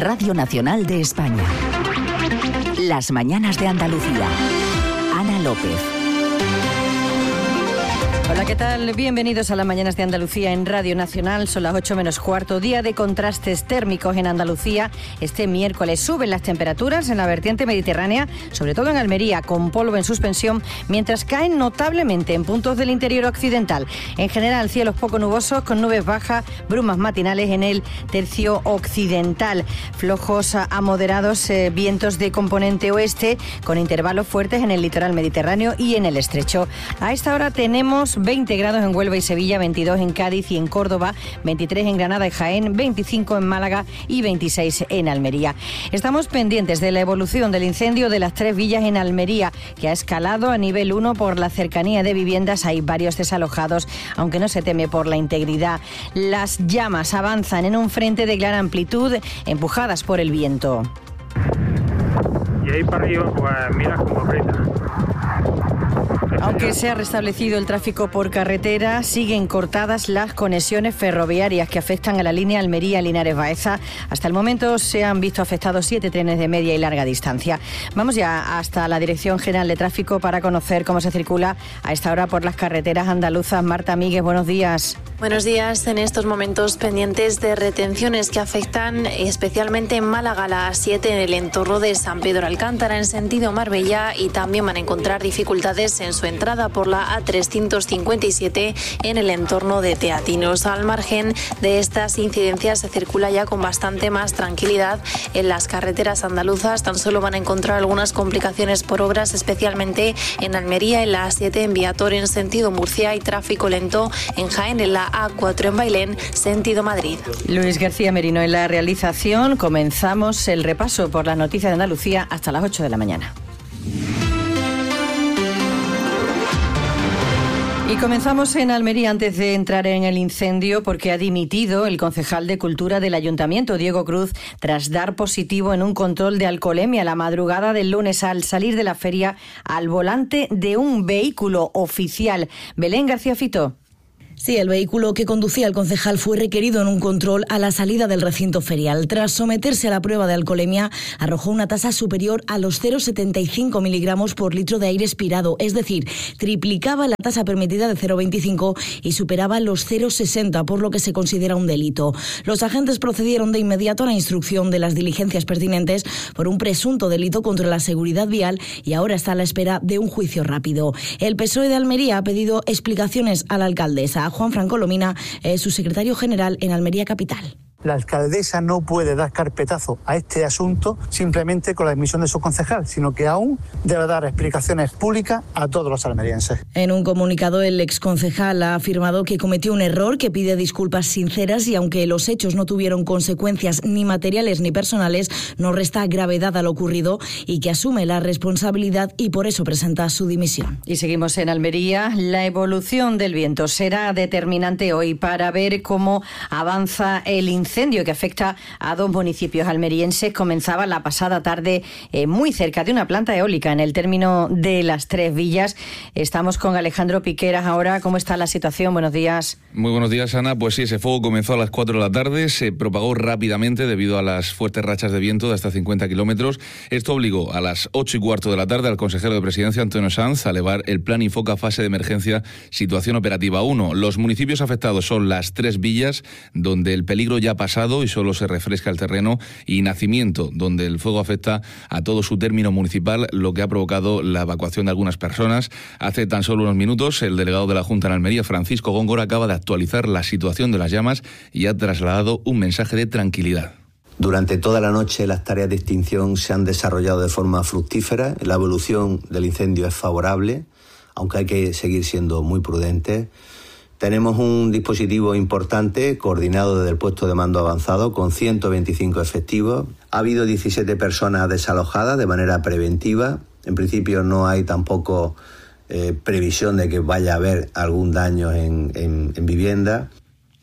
Radio Nacional de España. Las mañanas de Andalucía. Ana López. Hola, ¿qué tal? Bienvenidos a las mañanas de Andalucía en Radio Nacional. Son las 8 menos cuarto, día de contrastes térmicos en Andalucía. Este miércoles suben las temperaturas en la vertiente mediterránea, sobre todo en Almería, con polvo en suspensión, mientras caen notablemente en puntos del interior occidental. En general, cielos poco nubosos, con nubes bajas, brumas matinales en el tercio occidental. Flojos a moderados vientos de componente oeste, con intervalos fuertes en el litoral mediterráneo y en el estrecho. A esta hora tenemos 20 grados en Huelva y Sevilla, 22 en Cádiz y en Córdoba, 23 en Granada y Jaén, 25 en Málaga y 26 en Almería. Estamos pendientes de la evolución del incendio de las Tres Villas en Almería, que ha escalado a nivel 1 por la cercanía de viviendas. Hay varios desalojados, aunque no se teme por la integridad. Las llamas avanzan en un frente de gran amplitud, empujadas por el viento. Y ahí para arriba, pues mira cómo aprieta. Aunque se ha restablecido el tráfico por carretera, siguen cortadas las conexiones ferroviarias que afectan a la línea Almería-Linares-Baeza. Hasta el momento se han visto afectados 7 trenes de media y larga distancia. Vamos ya hasta la Dirección General de Tráfico para conocer cómo se circula a esta hora por las carreteras andaluzas. Marta Míguez, buenos días. Buenos días. En estos momentos pendientes de retenciones que afectan especialmente en Málaga, la A7 en el entorno de San Pedro Alcántara en sentido Marbella, y también van a encontrar dificultades en su entrada por la A357 en el entorno de Teatinos. Al margen de estas incidencias se circula ya con bastante más tranquilidad en las carreteras andaluzas. Tan solo van a encontrar algunas complicaciones por obras, especialmente en Almería, en la A7 en Viator en sentido Murcia, y tráfico lento en Jaén en la A4 en Bailén sentido Madrid. Luis García Merino en la realización. Comenzamos el repaso por las noticias de Andalucía hasta las 8 de la mañana. Y comenzamos en Almería antes de entrar en el incendio, porque ha dimitido el concejal de Cultura del Ayuntamiento, Diego Cruz, tras dar positivo en un control de alcoholemia la madrugada del lunes al salir de la feria al volante de un vehículo oficial. Belén García Fito. Sí, el vehículo que conducía el concejal fue requerido en un control a la salida del recinto ferial. Tras someterse a la prueba de alcoholemia, arrojó una tasa superior a los 0,75 miligramos por litro de aire expirado, es decir, triplicaba la tasa permitida de 0,25 y superaba los 0,60, por lo que se considera un delito. Los agentes procedieron de inmediato a la instrucción de las diligencias pertinentes por un presunto delito contra la seguridad vial y ahora está a la espera de un juicio rápido. El PSOE de Almería ha pedido explicaciones a la alcaldesa. Juan Francolomina es su secretario general en Almería Capital. La alcaldesa no puede dar carpetazo a este asunto simplemente con la dimisión de su concejal, sino que aún debe dar explicaciones públicas a todos los almerienses. En un comunicado, el exconcejal ha afirmado que cometió un error, que pide disculpas sinceras y aunque los hechos no tuvieron consecuencias ni materiales ni personales, no resta gravedad a lo ocurrido y que asume la responsabilidad y por eso presenta su dimisión. Y seguimos en Almería. La evolución del viento será determinante hoy para ver cómo avanza el incendio que afecta a 2 municipios almerienses. Comenzaba la pasada tarde muy cerca de una planta eólica en el término de las Tres Villas. Estamos con Alejandro Piqueras ahora. ¿Cómo está la situación? Buenos días. Muy buenos días, Ana. Pues sí, ese fuego comenzó a las 4 de la tarde, se propagó rápidamente debido a las fuertes rachas de viento de hasta 50 kilómetros. Esto obligó a las 8:15 de la tarde al consejero de Presidencia, Antonio Sanz, a elevar el plan Infoca fase de emergencia situación operativa 1. Los municipios afectados son las Tres Villas, donde el peligro ya pasado y solo se refresca el terreno, y Nacimiento, donde el fuego afecta a todo su término municipal, lo que ha provocado la evacuación de algunas personas. Hace tan solo unos minutos, el delegado de la Junta en Almería, Francisco Góngora, acaba de actualizar la situación de las llamas y ha trasladado un mensaje de tranquilidad. Durante toda la noche las tareas de extinción se han desarrollado de forma fructífera. La evolución del incendio es favorable, aunque hay que seguir siendo muy prudentes. Tenemos un dispositivo importante coordinado desde el puesto de mando avanzado con 125 efectivos. Ha habido 17 personas desalojadas de manera preventiva. En principio no hay tampoco previsión de que vaya a haber algún daño en vivienda.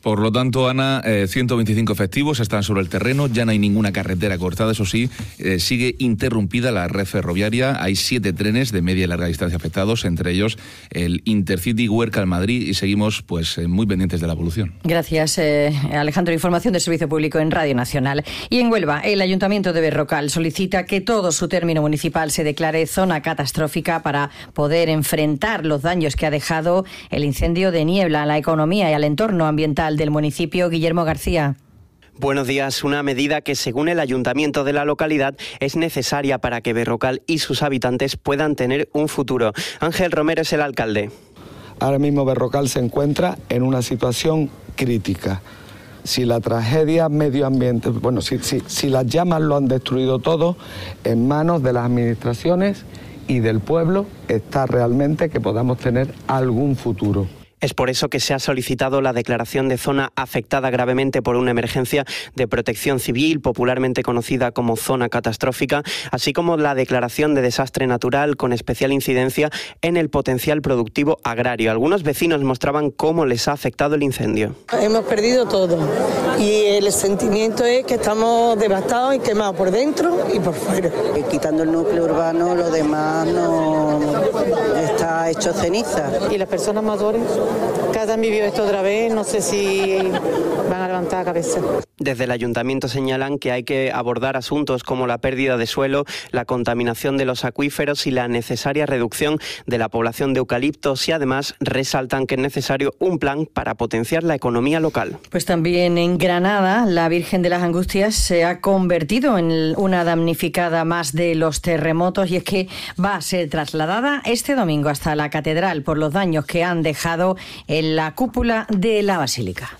Por lo tanto, Ana, 125 efectivos están sobre el terreno, ya no hay ninguna carretera cortada, eso sí, sigue interrumpida la red ferroviaria, hay 7 trenes de media y larga distancia afectados, entre ellos el Intercity Huércal-Madrid, y seguimos pues muy pendientes de la evolución. Gracias, Alejandro. Información del Servicio Público en Radio Nacional. Y en Huelva, el Ayuntamiento de Berrocal solicita que todo su término municipal se declare zona catastrófica para poder enfrentar los daños que ha dejado el incendio de Niebla a la economía y al entorno ambiental del municipio. Guillermo García. Buenos días. Una medida que, según el ayuntamiento de la localidad, es necesaria para que Berrocal y sus habitantes puedan tener un futuro. Ángel Romero es el alcalde. Ahora mismo Berrocal se encuentra en una situación crítica. Si la tragedia medioambiental, si las llamas lo han destruido todo, en manos de las administraciones y del pueblo está realmente que podamos tener algún futuro. Es por eso que se ha solicitado la declaración de zona afectada gravemente por una emergencia de protección civil, popularmente conocida como zona catastrófica, así como la declaración de desastre natural con especial incidencia en el potencial productivo agrario. Algunos vecinos mostraban cómo les ha afectado el incendio. Hemos perdido todo y el sentimiento es que estamos devastados y quemados por dentro y por fuera. Quitando el núcleo urbano, lo demás no está hecho ceniza. ¿Y las personas mayores que hayan vivido esto otra vez? No sé si van a levantar la cabeza. Desde el ayuntamiento señalan que hay que abordar asuntos como la pérdida de suelo, la contaminación de los acuíferos y la necesaria reducción de la población de eucaliptos, y además resaltan que es necesario un plan para potenciar la economía local. Pues también en Granada, la Virgen de las Angustias se ha convertido en una damnificada más de los terremotos, y es que va a ser trasladada este domingo hasta la catedral por los daños que han dejado en la cúpula de la basílica.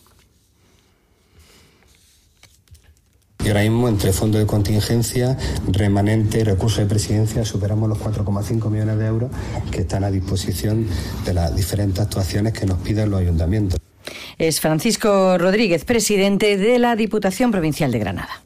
Y ahora mismo, entre fondos de contingencia, remanente, recursos de presidencia, superamos los 4,5 millones de euros que están a disposición de las diferentes actuaciones que nos piden los ayuntamientos. Es Francisco Rodríguez, presidente de la Diputación Provincial de Granada.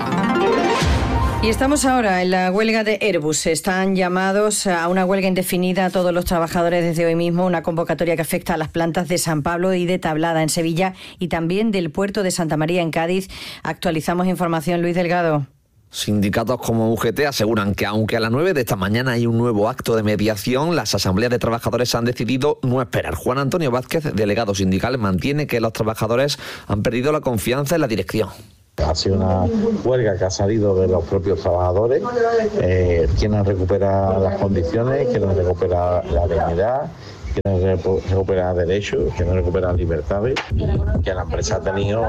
Y estamos ahora en la huelga de Airbus. Están llamados a una huelga indefinida a todos los trabajadores desde hoy mismo, una convocatoria que afecta a las plantas de San Pablo y de Tablada en Sevilla y también del puerto de Santa María en Cádiz. Actualizamos información, Luis Delgado. Sindicatos como UGT aseguran que aunque a las 9 de esta mañana hay un nuevo acto de mediación, las asambleas de trabajadores han decidido no esperar. Juan Antonio Vázquez, delegado sindical, mantiene que los trabajadores han perdido la confianza en la dirección. Ha sido una huelga que ha salido de los propios trabajadores, quieren recuperar las condiciones, quieren recuperar la dignidad, quieren recuperar derechos, quieren recuperar libertades, que la empresa ha tenido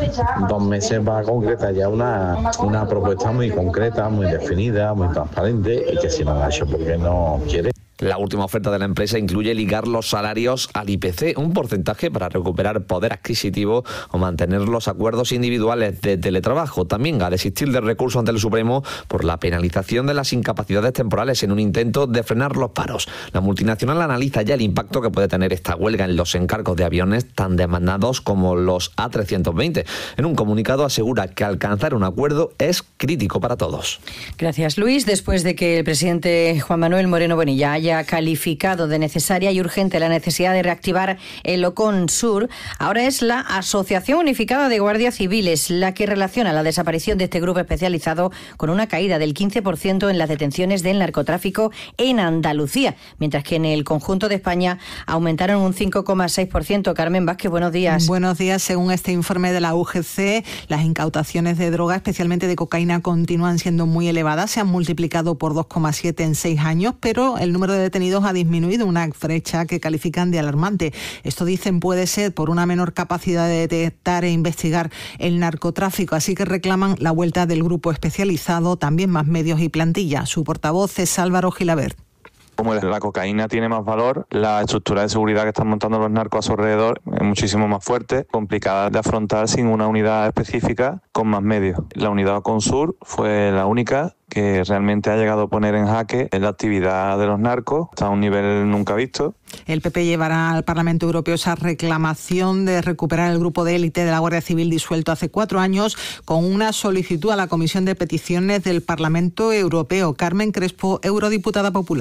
2 meses para concretar ya una propuesta muy concreta, muy definida, muy transparente, y que si no la ha hecho porque no quiere. La última oferta de la empresa incluye ligar los salarios al IPC, un porcentaje para recuperar poder adquisitivo o mantener los acuerdos individuales de teletrabajo. También a desistir del recurso ante el Supremo por la penalización de las incapacidades temporales en un intento de frenar los paros. La multinacional analiza ya el impacto que puede tener esta huelga en los encargos de aviones tan demandados como los A320. En un comunicado asegura que alcanzar un acuerdo es crítico para todos. Gracias, Luis. Después de que el presidente Juan Manuel Moreno Bonilla haya calificado de necesaria y urgente la necesidad de reactivar el Ocon Sur, ahora es la Asociación Unificada de Guardias Civiles la que relaciona la desaparición de este grupo especializado con una caída del 15% en las detenciones del narcotráfico en Andalucía, mientras que en el conjunto de España aumentaron un 5,6%. Carmen Vázquez, buenos días. Buenos días. Según este informe de la UGC, las incautaciones de droga, especialmente de cocaína, continúan siendo muy elevadas. Se han multiplicado por 2,7 en 6 años, pero el número de detenidos ha disminuido, una brecha que califican de alarmante. Esto, dicen, puede ser por una menor capacidad de detectar e investigar el narcotráfico, así que reclaman la vuelta del grupo especializado, también más medios y plantilla. Su portavoz es Álvaro Gilabert. Como la cocaína tiene más valor, la estructura de seguridad que están montando los narcos a su alrededor es muchísimo más fuerte, complicada de afrontar sin una unidad específica con más medios. La unidad Ocon Sur fue la única que realmente ha llegado a poner en jaque la actividad de los narcos hasta un nivel nunca visto. El PP llevará al Parlamento Europeo esa reclamación de recuperar el grupo de élite de la Guardia Civil disuelto hace 4 años con una solicitud a la Comisión de Peticiones del Parlamento Europeo. Carmen Crespo, eurodiputada popular.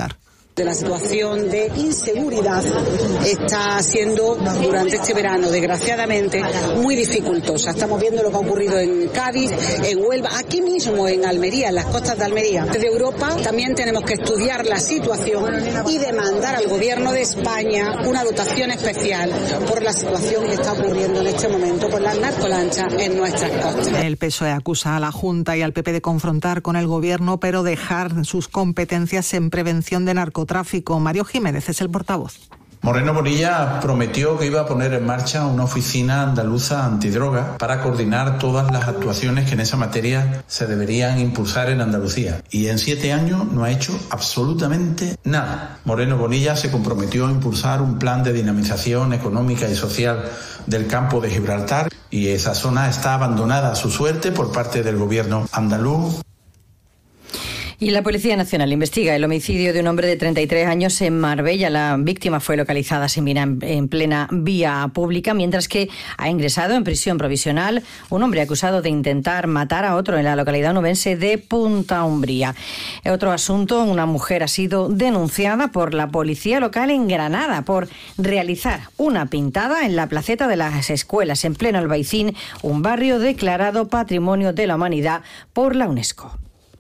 La situación de inseguridad está siendo durante este verano, desgraciadamente, muy dificultosa. Estamos viendo lo que ha ocurrido en Cádiz, en Huelva, aquí mismo en Almería, en las costas de Almería. Desde Europa también tenemos que estudiar la situación y demandar al Gobierno de España una dotación especial por la situación que está ocurriendo en este momento por las narcolanchas en nuestras costas. El PSOE acusa a la Junta y al PP de confrontar con el Gobierno, pero dejar sus competencias en prevención de narcotráfico. Mario Jiménez es el portavoz. Moreno Bonilla prometió que iba a poner en marcha una oficina andaluza antidroga para coordinar todas las actuaciones que en esa materia se deberían impulsar en Andalucía. Y en 7 años no ha hecho absolutamente nada. Moreno Bonilla se comprometió a impulsar un plan de dinamización económica y social del campo de Gibraltar y esa zona está abandonada a su suerte por parte del gobierno andaluz. Y la Policía Nacional investiga el homicidio de un hombre de 33 años en Marbella. La víctima fue localizada sin vida en plena vía pública, mientras que ha ingresado en prisión provisional un hombre acusado de intentar matar a otro en la localidad onubense de Punta Umbría. Otro asunto, una mujer ha sido denunciada por la policía local en Granada por realizar una pintada en la placeta de las escuelas en pleno Albaicín, un barrio declarado Patrimonio de la Humanidad por la UNESCO.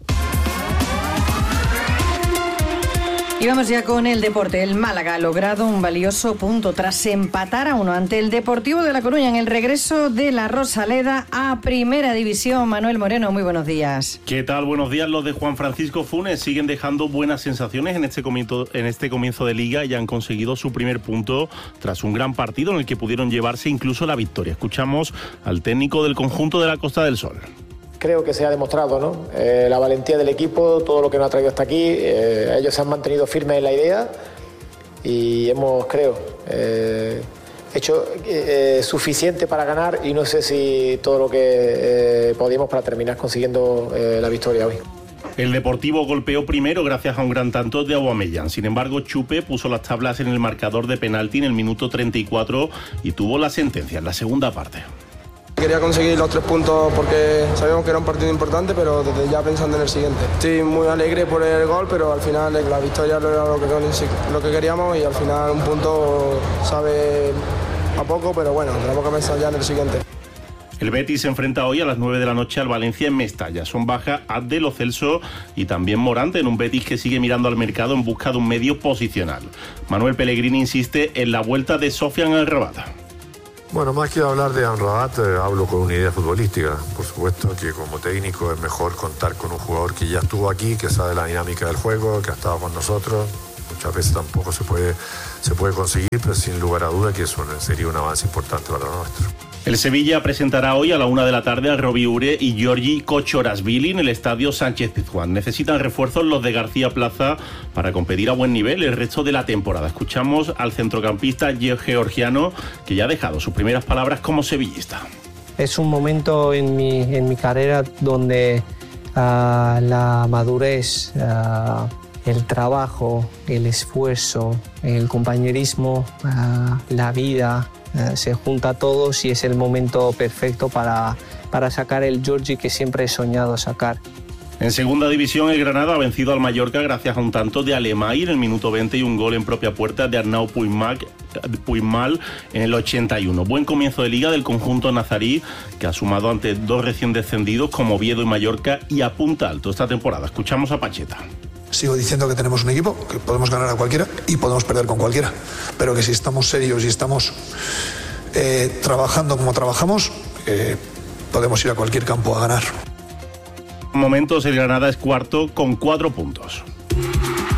Y vamos ya con el deporte. El Málaga ha logrado un valioso punto tras empatar a 1 ante el Deportivo de La Coruña en el regreso de la Rosaleda a Primera División. Manuel Moreno, muy buenos días. ¿Qué tal? Buenos días. Los de Juan Francisco Funes siguen dejando buenas sensaciones en este comienzo de Liga y han conseguido su primer punto tras un gran partido en el que pudieron llevarse incluso la victoria. Escuchamos al técnico del conjunto de la Costa del Sol. Creo que se ha demostrado, ¿no? La valentía del equipo, todo lo que nos ha traído hasta aquí. Ellos se han mantenido firmes en la idea y hemos, creo, hecho suficiente para ganar y no sé si todo lo que podíamos para terminar consiguiendo la victoria hoy. El Deportivo golpeó primero gracias a un gran tanto de Aubameyang. Sin embargo, Chupe puso las tablas en el marcador de penalti en el minuto 34 y tuvo la sentencia en la segunda parte. Quería conseguir los 3 puntos porque sabíamos que era un partido importante, pero desde ya pensando en el siguiente. Estoy muy alegre por el gol, pero al final la victoria no era lo que queríamos y al final un punto sabe a poco, pero bueno, tenemos que pensar ya en el siguiente. El Betis se enfrenta hoy a las 9 de la noche al Valencia en Mestalla. Son baja Abde, Lo Celso y también Morante en un Betis que sigue mirando al mercado en busca de un medio posicional. Manuel Pellegrini insiste en la vuelta de Sofian Amrabat. Bueno, más que hablar de Amrabat, hablo con una idea futbolística. Por supuesto que como técnico es mejor contar con un jugador que ya estuvo aquí, que sabe la dinámica del juego, que ha estado con nosotros. Muchas veces tampoco se puede conseguir, pero sin lugar a duda que eso sería un avance importante para nosotros. El Sevilla presentará hoy a la 1 de la tarde a Robbie Ure y Giorgi Kochorashvili en el estadio Sánchez-Pizjuán. Necesitan refuerzos los de García Plaza para competir a buen nivel el resto de la temporada. Escuchamos al centrocampista georgiano que ya ha dejado sus primeras palabras como sevillista. Es un momento en mi carrera donde la madurez, el trabajo, el esfuerzo, el compañerismo, la vida, se junta a todos y es el momento perfecto para sacar el Giorgi que siempre he soñado sacar. En segunda división, el Granada ha vencido al Mallorca gracias a un tanto de Alemay en el minuto 20 y un gol en propia puerta de Arnau Puigmal en el 81. Buen comienzo de liga del conjunto nazarí, que ha sumado ante 2 recién descendidos como Oviedo y Mallorca y apunta alto esta temporada. Escuchamos a Pacheta. Sigo diciendo que tenemos un equipo, que podemos ganar a cualquiera y podemos perder con cualquiera, pero que si estamos serios y estamos trabajando como trabajamos, podemos ir a cualquier campo a ganar. En momentos el Granada es cuarto con 4 puntos.